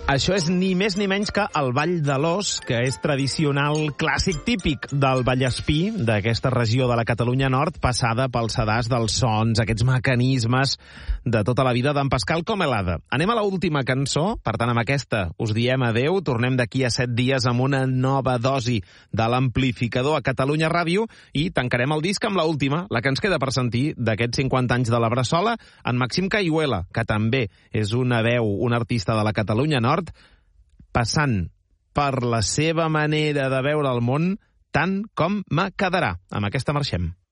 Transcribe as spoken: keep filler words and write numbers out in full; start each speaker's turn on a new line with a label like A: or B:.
A: Això és ni més ni menys que el Ball de l'Ós, que és tradicional, clàssic típic del Vallespí, d'aquesta regió de la Catalunya Nord, passada pel sedàs dels sons, aquests mecanismes de tota la vida d'en Pascal Comelada. Anem a l'última cançó, per tant amb aquesta us diem adeu, tornem d'aquí a set dies amb una nova dosi de l'amplificador a Catalunya Ràdio i tancarem el disc amb l'última, la que ens queda per sentir d'aquests cinquanta anys de la Bressola, en Màxim Cayuela, que també és una veu, un artista de la Catalunya Nord, passant per la seva manera de veure el món tant com me quedarà. Amb aquesta marxem.